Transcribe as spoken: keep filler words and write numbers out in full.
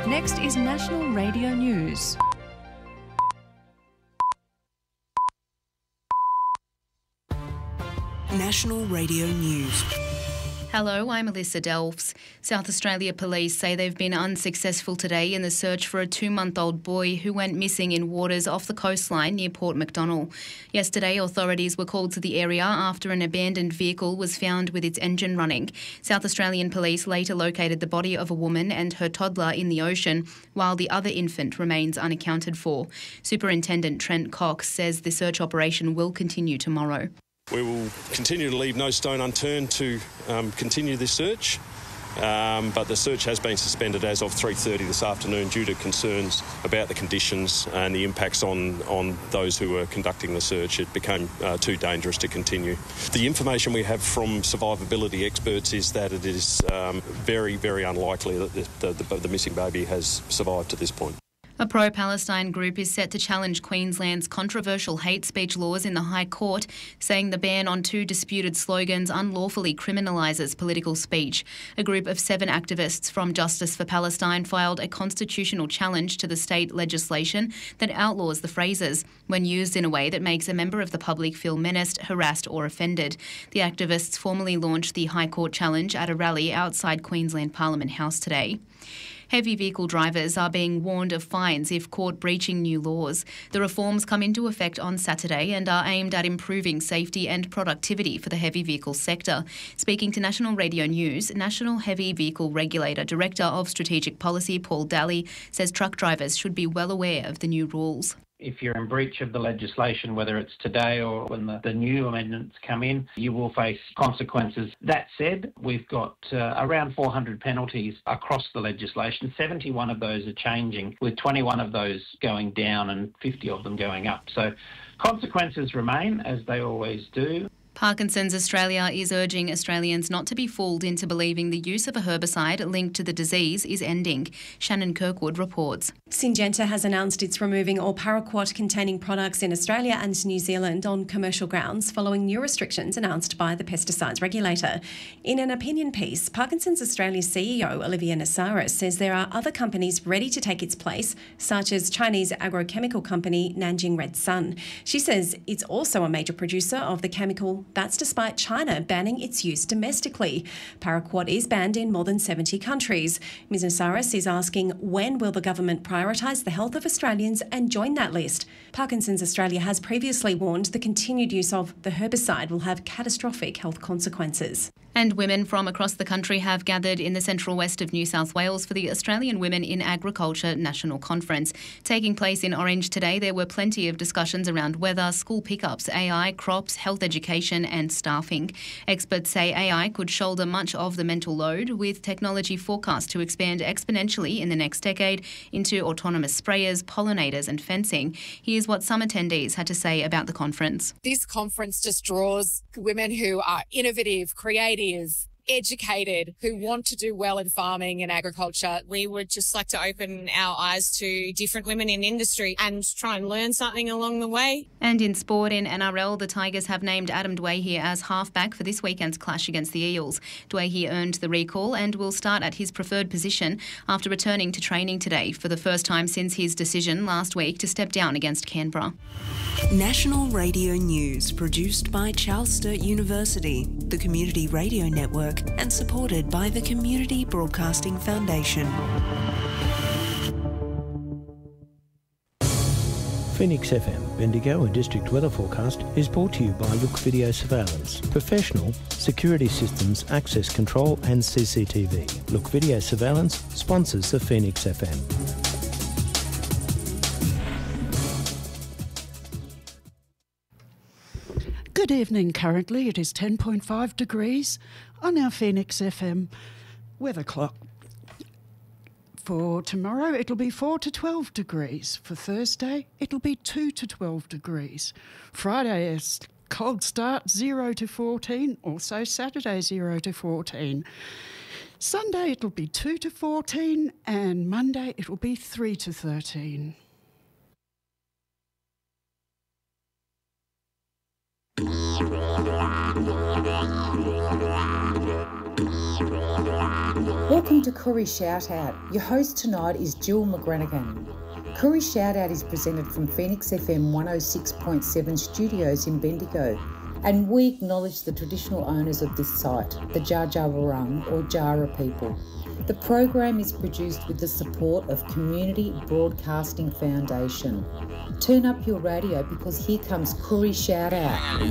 Up next is National Radio News. National Radio News. Hello, I'm Alyssa Delves. South Australia Police say they've been unsuccessful today in the search for a two-month-old boy who went missing in waters off the coastline near Port Macdonnell. Yesterday, authorities were called to the area after an abandoned vehicle was found with its engine running. South Australian Police later located the body of a woman and her toddler in the ocean, while the other infant remains unaccounted for. Superintendent Trent Cox says the search operation will continue tomorrow. We will continue to leave no stone unturned to um, continue this search, um, but the search has been suspended as of three thirty this afternoon due to concerns about the conditions and the impacts on, on those who were conducting the search. It became uh, too dangerous to continue. The information we have from survivability experts is that it is um, very, very unlikely that the, the, the missing baby has survived to this point. A pro-Palestine group is set to challenge Queensland's controversial hate speech laws in the High Court, saying the ban on two disputed slogans unlawfully criminalises political speech. A group of seven activists from Justice for Palestine filed a constitutional challenge to the state legislation that outlaws the phrases when used in a way that makes a member of the public feel menaced, harassed or offended. The activists formally launched the High Court challenge at a rally outside Queensland Parliament House today. Heavy vehicle drivers are being warned of fines if caught breaching new laws. The reforms come into effect on Saturday and are aimed at improving safety and productivity for the heavy vehicle sector. Speaking to National Radio News, National Heavy Vehicle Regulator Director of Strategic Policy Paul Daly says truck drivers should be well aware of the new rules. If you're in breach of the legislation, whether it's today or when the, the new amendments come in, you will face consequences. That said, we've got uh, around four hundred penalties across the legislation. seventy-one of those are changing, with twenty-one of those going down and fifty of them going up. So consequences remain, as they always do. Parkinson's Australia is urging Australians not to be fooled into believing the use of a herbicide linked to the disease is ending. Shannon Kirkwood reports. Syngenta has announced it's removing all paraquat-containing products in Australia and New Zealand on commercial grounds following new restrictions announced by the pesticides regulator. In an opinion piece, Parkinson's Australia's C E O Olivia Nasaris says there are other companies ready to take its place, such as Chinese agrochemical company Nanjing Red Sun. She says it's also a major producer of the chemical. That's despite China banning its use domestically. Paraquat is banned in more than seventy countries. Miz Nasaris is asking, when will the government prioritise the health of Australians and join that list? Parkinson's Australia has previously warned the continued use of the herbicide will have catastrophic health consequences. And women from across the country have gathered in the central west of New South Wales for the Australian Women in Agriculture National Conference. Taking place in Orange today, there were plenty of discussions around weather, school pickups, A I, crops, health education and staffing. Experts say A I could shoulder much of the mental load, with technology forecast to expand exponentially in the next decade into autonomous sprayers, pollinators and fencing. Here's what some attendees had to say about the conference. This conference just draws women who are innovative, creative, educated, who want to do well in farming and agriculture. We would just like to open our eyes to different women in industry and try and learn something along the way. And in sport, in N R L, the Tigers have named Adam Dwayhe as halfback for this weekend's clash against the Eels. Dwayhe earned the recall and will start at his preferred position after returning to training today for the first time since his decision last week to step down against Canberra. National Radio News, produced by Charles Sturt University, the Community Radio Network, and supported by the Community Broadcasting Foundation. Phoenix F M, Bendigo and District Weather Forecast is brought to you by Look Video Surveillance. Professional security systems, access control and C C T V. Look Video Surveillance sponsors the Phoenix F M. Good evening. Currently it is ten point five degrees on our Phoenix F M weather clock. For tomorrow it'll be four to twelve degrees. For Thursday it'll be two to twelve degrees. Friday is cold start, zero to fourteen. Also Saturday zero to fourteen. Sunday it'll be two to fourteen and Monday it'll be three to thirteen. Welcome to Koori Shout Out. Your host tonight is Jill McGranagan. Koori Shout Out is presented from Phoenix F M one oh six point seven studios in Bendigo, and we acknowledge the traditional owners of this site, the Dja Dja Wurrung or Jara people. The program is produced with the support of Community Broadcasting Foundation. Turn up your radio because here comes Koori Shout Out.